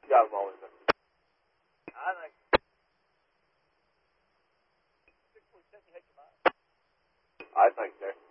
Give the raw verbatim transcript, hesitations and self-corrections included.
got them all in there. I think I think they're